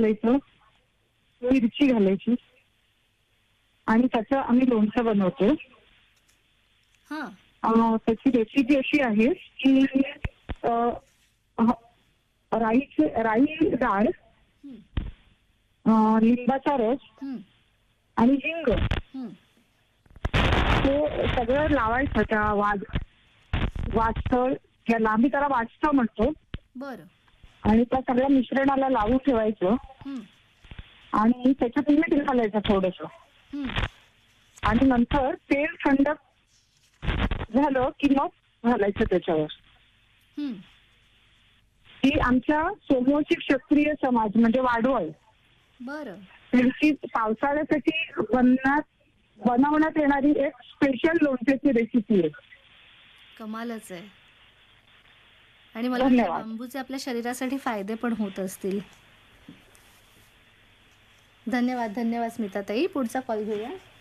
घालायचं, मिरची घालायची आणि त्याचं आम्ही लोणचं बनवतो. त्याची रेसिपी अशी आहे की राई डाळ, लिंबाचा रस आणि हिंग हे सगळं लावायचं त्या वाटसळ, याला आम्ही त्याला वाटसळ म्हणतो. बरं. आणि त्या सगळ्या मिश्रणाला लावून ठेवायचं आणि त्याच्यात मीठ घालायचं थोडंसं आणि नंतर तेल थंड झालं की मग घालायचं त्याच्यावर. ही आमच्या सोमवंशी क्षत्रिय समाज म्हणजे वाडवळ, बरं, त्यांची पावसाळ्यासाठी बनवण्यात येणारी एक स्पेशल लोणच्याची रेसिपी आहे. कमालच आहे. आणि मला वाटतं बांबूचे आपल्या शरीरासाठी फायदे पण होत असतील. धन्यवाद, धन्यवाद स्मिताताई. पुढचा कॉल घेऊया.